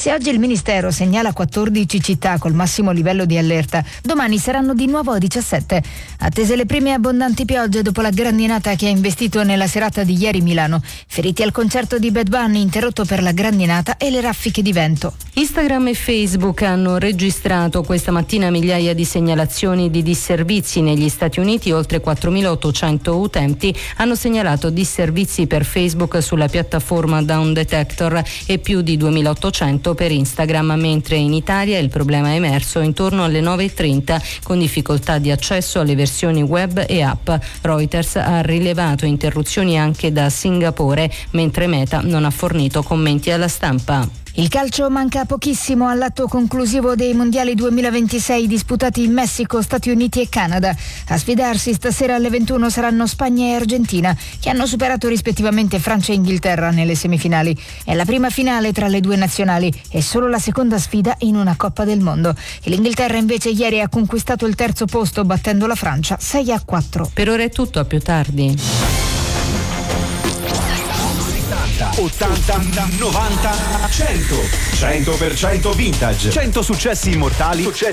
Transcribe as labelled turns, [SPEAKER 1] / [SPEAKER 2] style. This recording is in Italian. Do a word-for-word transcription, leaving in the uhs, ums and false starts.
[SPEAKER 1] Se oggi il Ministero segnala quattordici città col massimo livello di allerta, domani saranno di nuovo a diciassette. Attese le prime abbondanti piogge dopo la grandinata che ha investito nella serata di ieri Milano. Feriti al concerto di Bad Bunny interrotto per la grandinata e le raffiche di vento.
[SPEAKER 2] Instagram e Facebook hanno registrato questa mattina migliaia di segnalazioni di disservizi negli Stati Uniti. Oltre quattromilaottocento utenti hanno segnalato disservizi per Facebook sulla piattaforma Down Detector e più di duemilaottocento per Instagram, mentre in Italia il problema è emerso intorno alle nove e trenta con difficoltà di accesso alle versioni web e app. Reuters ha rilevato interruzioni anche da Singapore, mentre Meta non ha fornito commenti alla stampa.
[SPEAKER 1] Il calcio manca pochissimo all'atto conclusivo dei mondiali duemilaventisei disputati in Messico, Stati Uniti e Canada. A sfidarsi stasera alle ventuno saranno Spagna e Argentina, che hanno superato rispettivamente Francia e Inghilterra nelle semifinali. È la prima finale tra le due nazionali e solo la seconda sfida in una Coppa del Mondo. E L'Inghilterra invece ieri ha conquistato il terzo posto battendo la Francia sei a quattro.
[SPEAKER 2] Per ora è tutto, a più tardi.
[SPEAKER 3] ottanta, novanta, cento. cento per cento vintage. cento successi immortali. Successi